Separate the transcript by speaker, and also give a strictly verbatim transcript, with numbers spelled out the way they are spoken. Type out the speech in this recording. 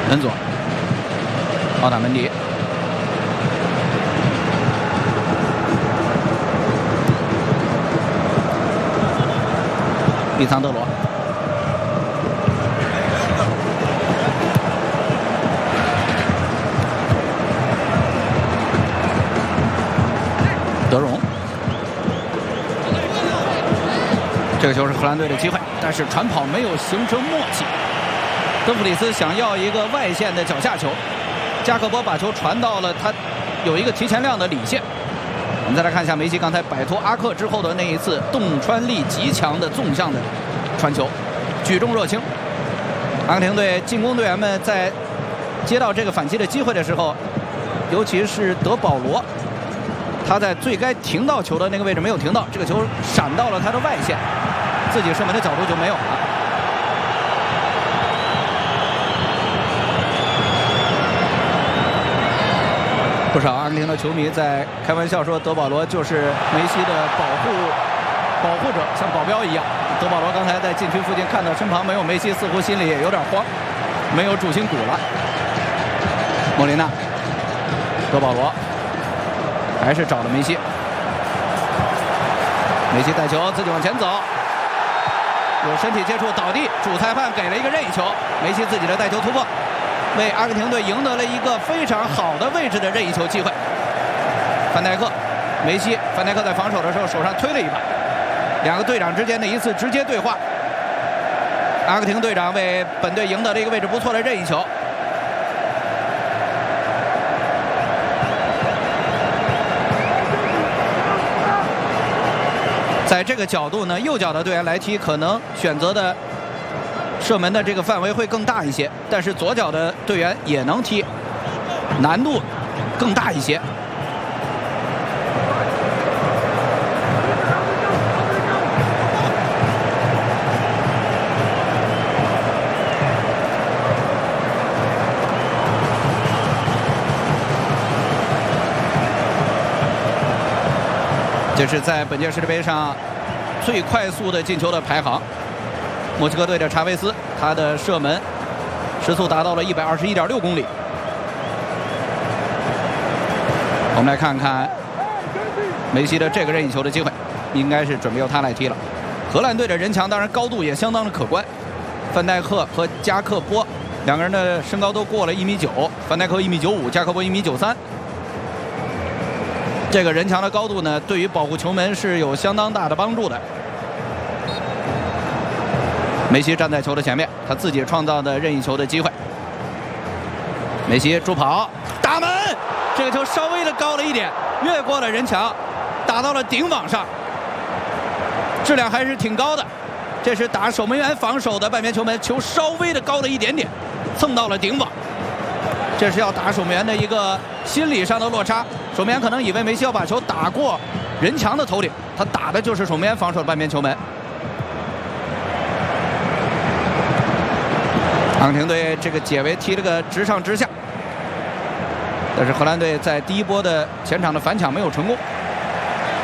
Speaker 1: 恩佐，奥塔门迪，利桑德罗，德容。这个球是荷兰队的机会，但是传跑没有形成默契。德弗里斯想要一个外线的脚下球，加克波把球传到了他有一个提前量的里线。我们再来看一下梅西刚才摆脱阿克之后的那一次洞穿力极强的纵向的传球，举重若轻。阿根廷队进攻队员们在接到这个反击的机会的时候，尤其是德保罗，他在最该停到球的那个位置没有停到，这个球闪到了他的外线，自己射门的角度就没有了。不少阿根廷的球迷在开玩笑说，德保罗就是梅西的保护保护者，像保镖一样。德保罗刚才在禁区附近看到身旁没有梅西，似乎心里也有点慌，没有主心骨了。莫雷纳，德保罗还是找了梅西，梅西带球自己往前走，有身体接触倒地，主裁判给了一个任意球，梅西自己的带球突破，为阿根廷队赢得了一个非常好的位置的任意球机会。范戴克，梅西，范戴克在防守的时候手上推了一把，两个队长之间的一次直接对话。阿根廷队长为本队赢得了一个位置不错的任意球。在这个角度呢，右脚的队员来踢，可能选择的射门的这个范围会更大一些，但是左脚的队员也能踢，难度更大一些。这是在本届世界杯上最快速的进球的排行。墨西哥队的查韦斯，他的射门时速达到了一百二十一点六公里。我们来看看梅西的这个任意球的机会，应该是准备由他来踢了。荷兰队的人墙当然高度也相当的可观，范戴克和加克波两个人的身高都过了一米九，范戴克一米九五，加克波一米九三。这个人墙的高度呢，对于保护球门是有相当大的帮助的。梅西站在球的前面，他自己创造的任意球的机会。梅西助跑打门，这个球稍微的高了一点，越过了人墙，打到了顶网上，质量还是挺高的。这是打守门员防守的半边球门，球稍微的高了一点点，蹭到了顶网。这是要打守门员的一个心理上的落差，守门员可能以为梅西要把球打过人墙的头顶，他打的就是守门员防守的半边球门。阿根廷队这个解围踢了个直上直下，但是荷兰队在第一波的前场的反抢没有成功，